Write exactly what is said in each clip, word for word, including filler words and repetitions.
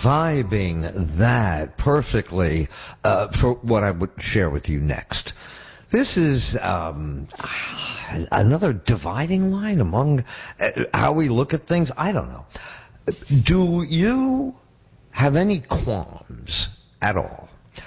vibing that perfectly uh, for what I would share with you next. This is um, another dividing line among uh, how we look at things. I don't know. Do you have any qualms at all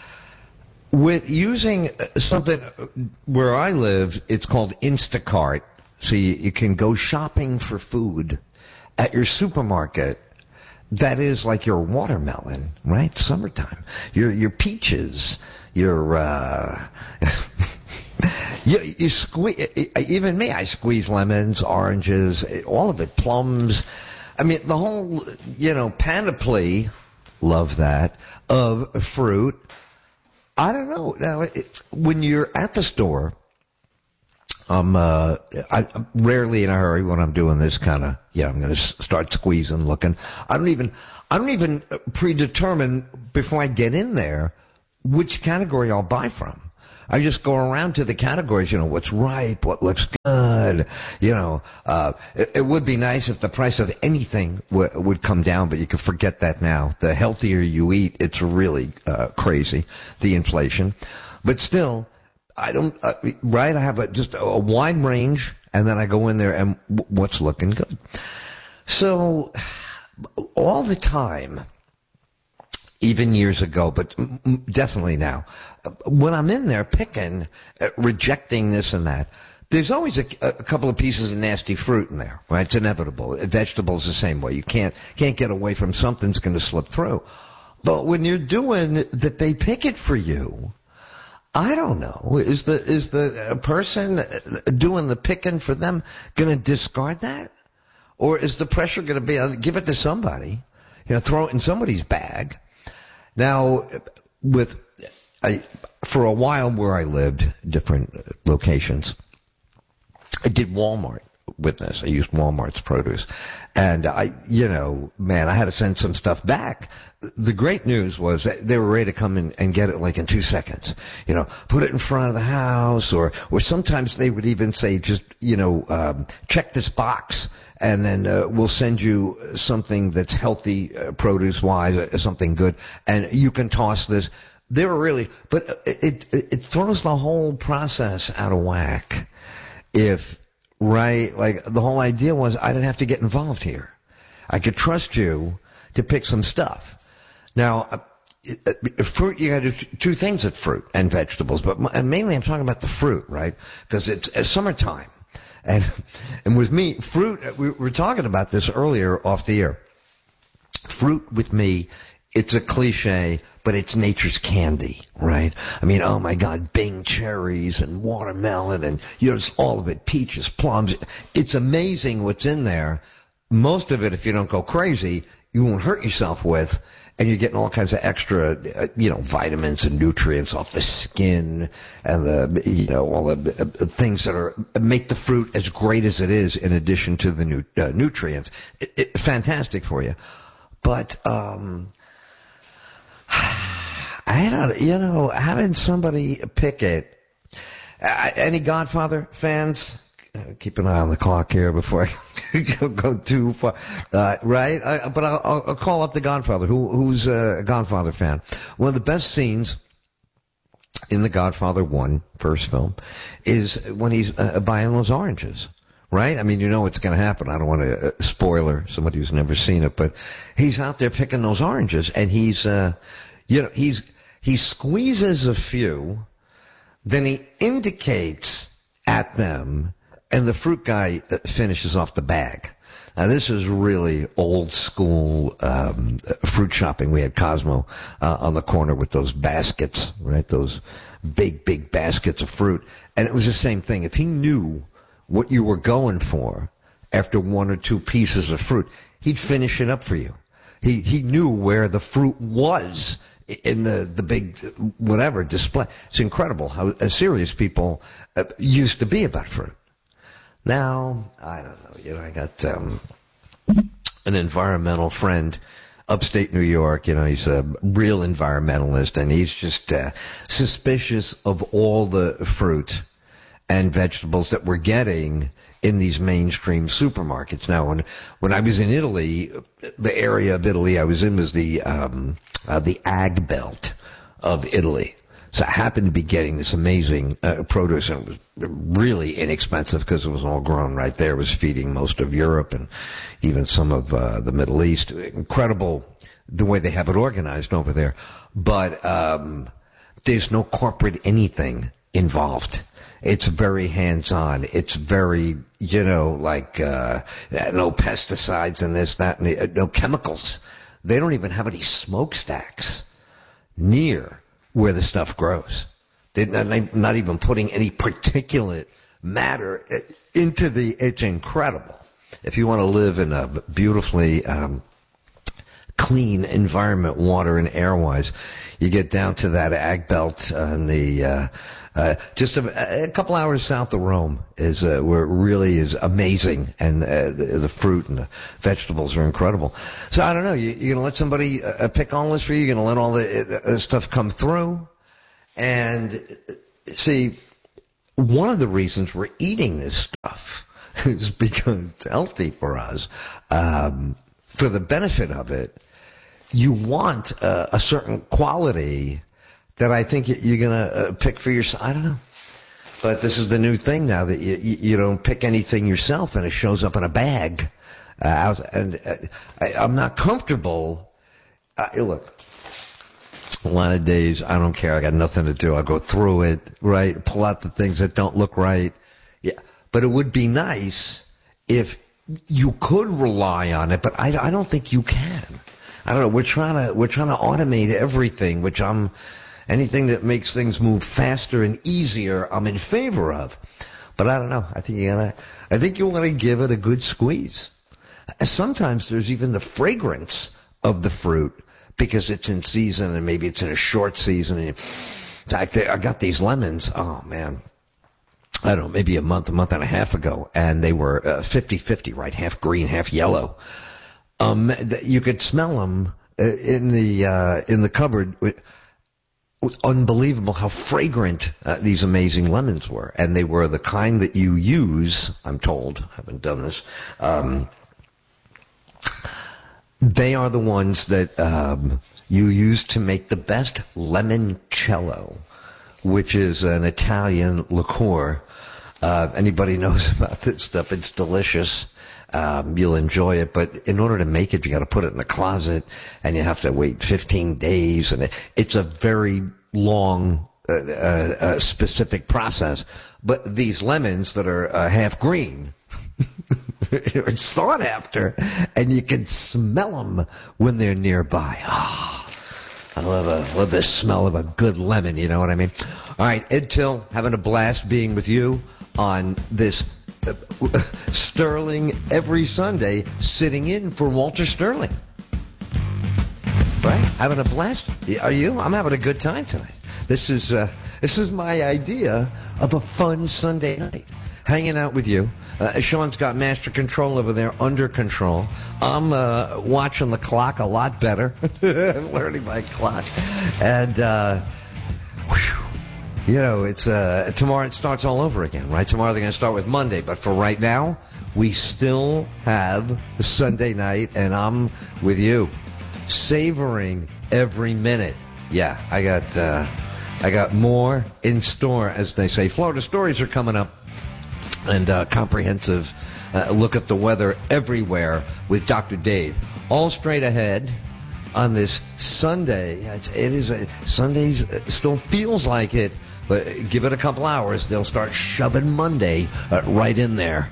with using something where I live? It's called Instacart, so you, you can go shopping for food at your supermarket. That is like your watermelon, right? Summertime. Your your peaches, your uh, you, you squeeze. Even me, I squeeze lemons, oranges, all of it, plums. I mean, the whole, you know, panoply, love that, of fruit. I don't know. Now, it, when you're at the store, I'm, uh, I, I'm rarely in a hurry when I'm doing this kind of, yeah, I'm going to start squeezing, looking. I don't even, I don't even predetermine before I get in there which category I'll buy from. I just go around to the categories, you know, what's ripe, what looks good, you know. Uh, it, it would be nice if the price of anything w- would come down, but you can forget that now. The healthier you eat, it's really uh, crazy, the inflation. But still, I don't, uh, right, I have a, just a wide range, and then I go in there and w- what's looking good. So, all the time, even years ago, but definitely now, when I'm in there picking, uh, rejecting this and that, there's always a, a couple of pieces of nasty fruit in there, right? It's inevitable. Vegetables the same way. You can't can't get away from something's going to slip through. But when you're doing that, they pick it for you. I don't know. Is the is the person doing the picking for them going to discard that, or is the pressure going to be uh, give it to somebody, you know, throw it in somebody's bag? Now, with I, for a while where I lived, different locations, I did Walmart with this. I used Walmart's produce. And I, you know, man, I had to send some stuff back. The great news was that they were ready to come in and get it like in two seconds. You know, put it in front of the house, or, or sometimes they would even say, just, you know, um, check this box, and then uh, we'll send you something that's healthy, uh, produce-wise, uh, something good, and you can toss this. They were really, but it, it it throws the whole process out of whack. If, right, like the whole idea was I didn't have to get involved here. I could trust you to pick some stuff. Now, uh, fruit, you got to do two things with fruit and vegetables, but mainly I'm talking about the fruit, right? Because it's, it's summertime. And and with me, fruit, we were talking about this earlier off the air. Fruit with me, it's a cliche, but it's nature's candy, right? I mean, oh my God, Bing cherries and watermelon and, you know, it's all of it, peaches, plums. It's amazing what's in there. Most of it, if you don't go crazy, you won't hurt yourself with. And you're getting all kinds of extra, uh, you know, vitamins and nutrients off the skin and the, you know, all the uh, things that are make the fruit as great as it is in addition to the nu- uh, nutrients. It, it, fantastic for you. But, um, I don't, you know, how did somebody pick it? Uh, any Godfather fans? Uh, keep an eye on the clock here before I go, go too far. Uh, right? I, but I'll, I'll call up the Godfather. Who, who's a Godfather fan? One of the best scenes in The Godfather one, first film, is when he's uh, buying those oranges. Right? I mean, you know what's going to happen. I don't want to uh, spoiler somebody who's never seen it, but he's out there picking those oranges, and he's, uh, you know, he's he squeezes a few, then he indicates at them, and the fruit guy finishes off the bag. Now, this is really old school um, fruit shopping. We had Cosmo uh, on the corner with those baskets, right? Those big, big baskets of fruit. And it was the same thing. If he knew what you were going for after one or two pieces of fruit, he'd finish it up for you. He he knew where the fruit was in the, the big whatever display. It's incredible how serious people uh, used to be about fruit. Now, I don't know, you know, I got um, an environmental friend, upstate New York, you know, he's a real environmentalist, and he's just uh, suspicious of all the fruit and vegetables that we're getting in these mainstream supermarkets. Now, when when I was in Italy, the area of Italy I was in was the um, uh, the ag belt of Italy. So I happened to be getting this amazing uh, produce, and it was really inexpensive because it was all grown right there. It was feeding most of Europe and even some of uh, the Middle East. Incredible the way they have it organized over there. But um, there's no corporate anything involved. It's very hands-on. It's very, you know, like uh, no pesticides and this, that, and the, no chemicals. They don't even have any smokestacks near where the stuff grows. They're not, not even putting any particulate matter into the, it's incredible. If you want to live in a beautifully um, clean environment, water and air-wise, you get down to that ag belt and the, uh, uh, just a, a couple hours south of Rome is, uh, where it really is amazing, and uh, the, the fruit and the vegetables are incredible. So I don't know, you, you're gonna let somebody uh, pick all this for you? You're gonna let all the uh, stuff come through? And see, one of the reasons we're eating this stuff is because it's healthy for us. Um, for the benefit of it, you want uh, a certain quality that I think you're going to uh, pick for yourself. I don't know. But this is the new thing now, that you, you don't pick anything yourself and it shows up in a bag. Uh, and uh, I, I'm not comfortable. Uh, look, a lot of days I don't care. I got nothing to do. I'll go through it, right? Pull out the things that don't look right. Yeah. But it would be nice if you could rely on it, but I, I don't think you can. I don't know. We're trying to we're trying to automate everything, which I'm anything that makes things move faster and easier, I'm in favor of. But I don't know. I think you gotta. I think you want to give it a good squeeze. Sometimes there's even the fragrance of the fruit because it's in season and maybe it's in a short season. And in fact, I got these lemons. Oh man. I don't know, maybe a month, a month and a half ago, and they were uh, fifty-fifty, right? Half green, half yellow. Um, you could smell them uh, in the uh, in the cupboard. It was unbelievable how fragrant uh, these amazing lemons were, and they were the kind that you use. I'm told, I haven't done this. Um, they are the ones that um, you use to make the best limoncello, which is an Italian liqueur. Uh, anybody knows about this stuff, it's delicious. Um, you'll enjoy it, but in order to make it, you got to put it in the closet, and you have to wait fifteen days, and it, it's a very long, uh, uh, uh, specific process. But these lemons that are uh, half green are sought after, and you can smell them when they're nearby. Ah. I love a love the smell of a good lemon, you know what I mean? All right, Ed Till, having a blast being with you on this uh, Sterling every Sunday, sitting in for Walter Sterling. Right? Having a blast? Are you? I'm having a good time tonight. This is uh, this is my idea of a fun Sunday night. Hanging out with you. Uh, Sean's got master control over there, under control. I'm uh, watching the clock a lot better. I'm learning my clock. And, uh, whew, you know, it's uh, tomorrow it starts all over again, right? Tomorrow they're going to start with Monday. But for right now, we still have Sunday night, and I'm with you, savoring every minute. Yeah, I got, uh, I got more in store, as they say. Florida Stories are coming up. And uh, comprehensive uh, look at the weather everywhere with Doctor Dave. All straight ahead on this Sunday. It is a, Sundays still feels like it, but give it a couple hours, they'll start shoving Monday uh, right in there.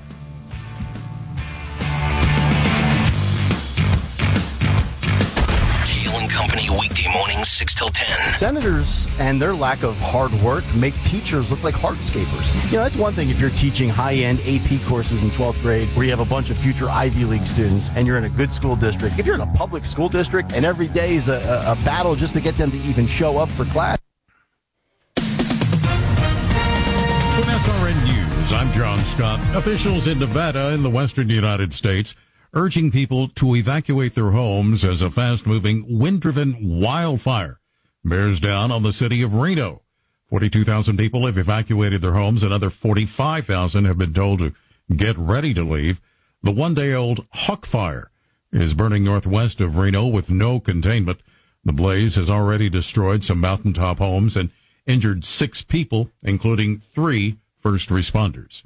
Weekday mornings, six till ten. Senators and their lack of hard work make teachers look like hardscapers. You know, that's one thing if you're teaching high-end A P courses in twelfth grade where you have a bunch of future Ivy League students and you're in a good school district. If you're in a public school district and every day is a, a, a battle just to get them to even show up for class. With S R N News, I'm John Scott. Officials in Nevada in the western United States urging people to evacuate their homes as a fast-moving, wind-driven wildfire bears down on the city of Reno. forty-two thousand people have evacuated their homes. Another forty-five thousand have been told to get ready to leave. The one-day-old Huck Fire is burning northwest of Reno with no containment. The blaze has already destroyed some mountaintop homes and injured six people, including three first responders.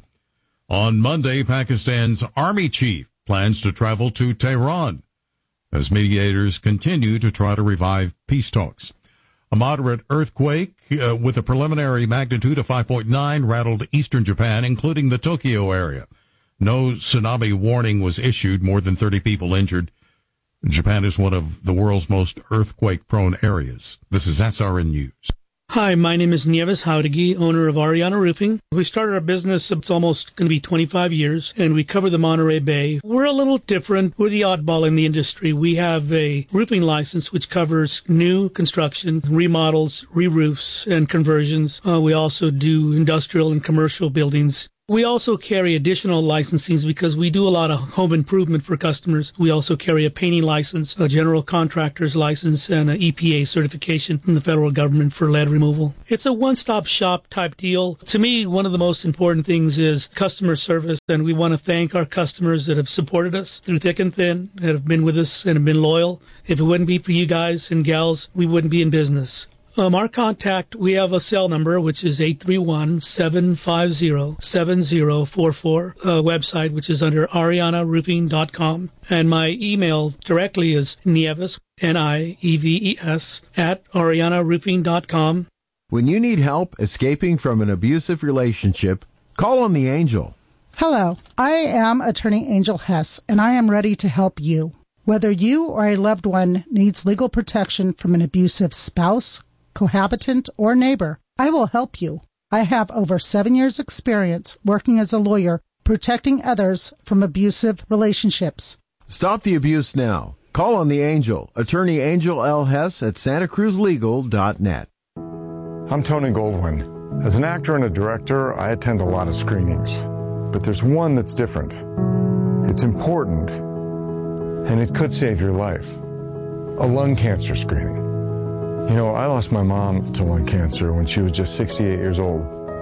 On Monday, Pakistan's army chief plans to travel to Tehran as mediators continue to try to revive peace talks. A moderate earthquake uh, with a preliminary magnitude of five point nine rattled eastern Japan, including the Tokyo area. No tsunami warning was issued, more than thirty people injured. Japan is one of the world's most earthquake-prone areas. This is S R N News. Hi, my name is Nieves Haudegi, owner of Ariana Roofing. We started our business, it's almost going to be twenty-five years, and we cover the Monterey Bay. We're a little different. We're the oddball in the industry. We have a roofing license which covers new construction, remodels, re-roofs, and conversions. Uh, we also do industrial and commercial buildings. We also carry additional licensings because we do a lot of home improvement for customers. We also carry a painting license, a general contractor's license, and an E P A certification from the federal government for lead removal. It's a one-stop shop type deal. To me, one of the most important things is customer service, and we want to thank our customers that have supported us through thick and thin, that have been with us and have been loyal. If it wouldn't be for you guys and gals, we wouldn't be in business. Um, our contact, we have a cell number, which is eight three one, seven five zero, seven zero four four, a website, which is under ariana roofing dot com. And my email directly is Nieves, N I E V E S, at ariana roofing dot com. When you need help escaping from an abusive relationship, call on the Angel. Hello, I am attorney Angel Hess, and I am ready to help you. Whether you or a loved one needs legal protection from an abusive spouse, cohabitant, or neighbor, I will help you. I have over seven years' experience working as a lawyer protecting others from abusive relationships. Stop the abuse now. Call on the Angel, attorney Angel L. Hess at santa cruz legal dot net. I'm Tony Goldwyn. As an actor and a director, I attend a lot of screenings. But there's one that's different. It's important, and it could save your life. A lung cancer screening. You know, I lost my mom to lung cancer when she was just sixty-eight years old.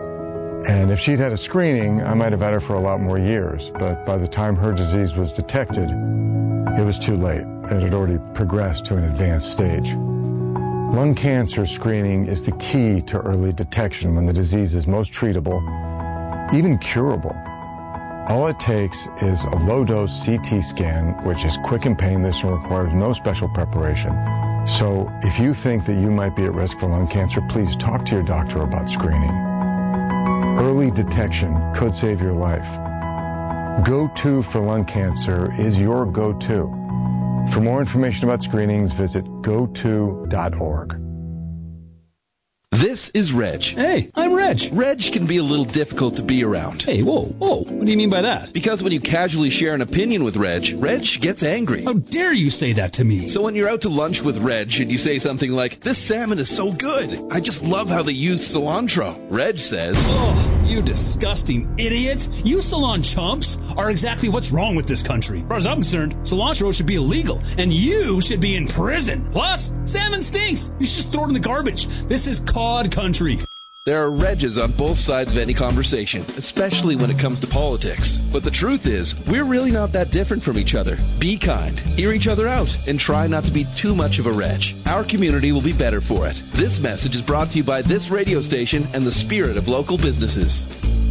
And if she'd had a screening, I might have had her for a lot more years. But by the time her disease was detected, it was too late. It had already progressed to an advanced stage. Lung cancer screening is the key to early detection when the disease is most treatable, even curable. All it takes is a low-dose C T scan, which is quick and painless and requires no special preparation. So if you think that you might be at risk for lung cancer, please talk to your doctor about screening. Early detection could save your life. Go To for lung cancer is your go-to. For more information about screenings, visit go to dot org. This is Reg. Hey, I'm Reg. Reg can be a little difficult to be around. Hey, whoa, whoa, what do you mean by that? Because when you casually share an opinion with Reg, Reg gets angry. How dare you say that to me? So when you're out to lunch with Reg and you say something like, "This salmon is so good, I just love how they use cilantro," Reg says, "Oh, you disgusting idiots. You salon chumps are exactly what's wrong with this country. As far as I'm concerned, cilantro should be illegal, and you should be in prison. Plus, salmon stinks. You should just throw it in the garbage. This is cod country." There are Regs on both sides of any conversation, especially when it comes to politics. But the truth is, we're really not that different from each other. Be kind, hear each other out, and try not to be too much of a Reg. Our community will be better for it. This message is brought to you by this radio station and the spirit of local businesses.